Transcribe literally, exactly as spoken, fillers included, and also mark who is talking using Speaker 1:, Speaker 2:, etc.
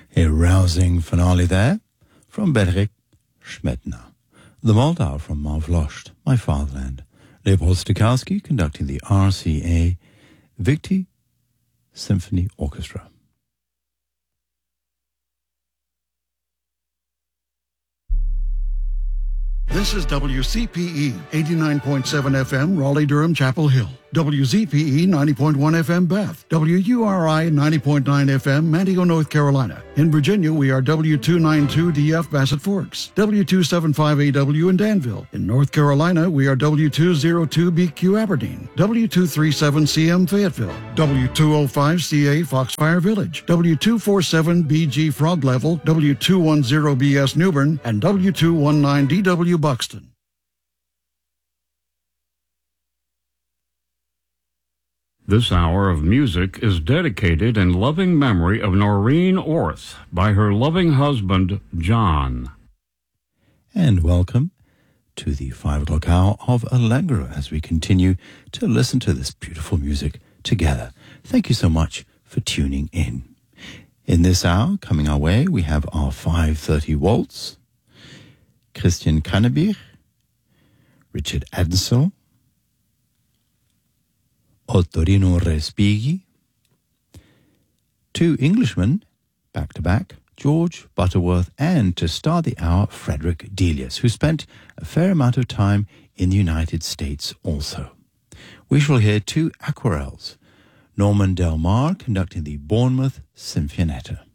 Speaker 1: A rousing finale there from Bedřich Schmetner. The Moldau from Mavlost, My Fatherland. Leopold Stokowski conducting the R C A Victi Symphony Orchestra.
Speaker 2: This is W C P E, eighty-nine point seven F M, Raleigh-Durham, Chapel Hill. W Z P E, ninety point one F M, Bath. W U R I, ninety point nine F M, Manteo, North Carolina. In Virginia, we are W two ninety-two D F, Bassett Forks. W two seventy-five A W in Danville. In North Carolina, we are W two oh two B Q, Aberdeen. W two thirty-seven C M, Fayetteville. W two oh five C A, Foxfire Village. W two forty-seven B G, Frog Level. W two ten B S, Newbern. And W two nineteen D W, Buxton.
Speaker 3: This hour of music is dedicated in loving memory of Noreen Orth by her loving husband, John.
Speaker 1: And welcome to the five o'clock hour of Allegro as we continue to listen to this beautiful music together. Thank you so much for tuning in. In this hour, coming our way, we have our five thirty waltz, Christian Kannebich, Richard Adensel, Ottorino Respighi, two Englishmen, back-to-back, George Butterworth, and to start the hour, Frederick Delius, who spent a fair amount of time in the United States also. We shall hear two aquarelles, Norman Del Mar conducting the Bournemouth Sinfonietta.